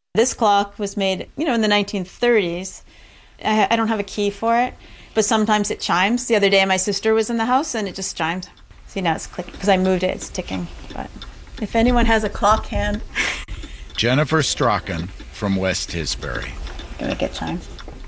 This clock was made, in the 1930s. I don't have a key for it, but sometimes it chimes. The other day my sister was in the house and it just chimed. See, now it's clicking because I moved it, it's ticking. But if anyone has a clock hand. Jennifer Strachan from West Tisbury. Gonna make it chime.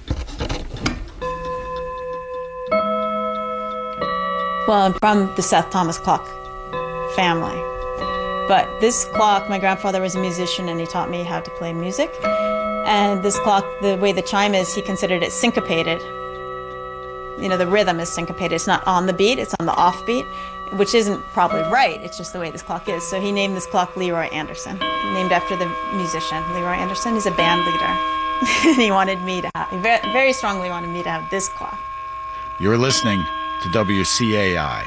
Well, I'm from the Seth Thomas clock family. But this clock, my grandfather was a musician and he taught me how to play music. And this clock, the way the chime is, he considered it syncopated. The rhythm is syncopated. It's not on the beat, it's on the off beat, which isn't probably right. It's just the way this clock is. So he named this clock Leroy Anderson, named after the musician. Leroy Anderson, he's a band leader. And he wanted me to have, very strongly wanted me to have this clock. You're listening to WCAI.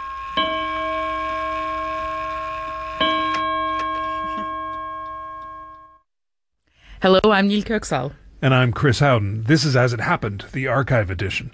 Hello, I'm Neil Kirksall. And I'm Chris Howden. This is As It Happened, the archive edition.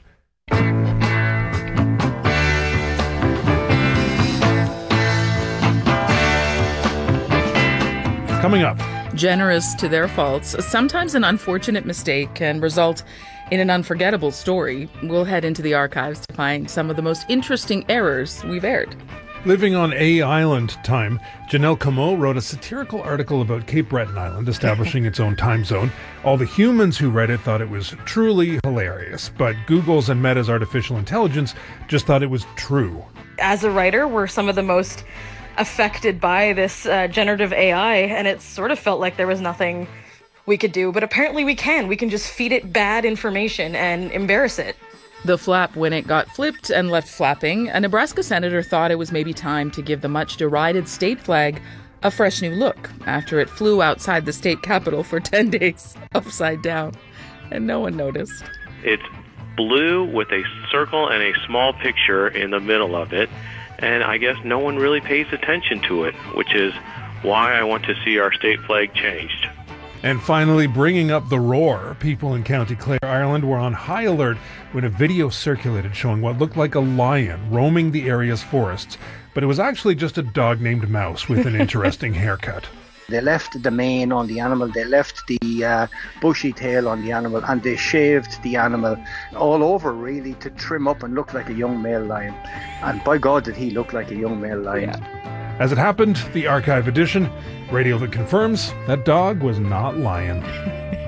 Coming up. Generous to their faults, sometimes an unfortunate mistake can result in an unforgettable story. We'll head into the archives to find some of the most interesting errors we've aired. Living on A Island time, Janelle Comeau wrote a satirical article about Cape Breton Island establishing its own time zone. All the humans who read it thought it was truly hilarious, but Google's and Meta's artificial intelligence just thought it was true. As a writer, we're some of the most affected by this generative AI, and it sort of felt like there was nothing we could do, but apparently we can. We can just feed it bad information and embarrass it. The flap when it got flipped and left flapping, a Nebraska senator thought it was maybe time to give the much-derided state flag a fresh new look after it flew outside the state capitol for 10 days upside down, and no one noticed. It's blue with a circle and a small picture in the middle of it, and I guess no one really pays attention to it, which is why I want to see our state flag changed. And finally, bringing up the roar, people in County Clare, Ireland were on high alert when a video circulated showing what looked like a lion roaming the area's forests, but it was actually just a dog named Mouse with an interesting haircut. They left the mane on the animal, they left the bushy tail on the animal, and they shaved the animal all over, really, to trim up and look like a young male lion. And by God, did he look like a young male lion. Yeah. As It Happened, the archive edition, radio that confirms that dog was not lying.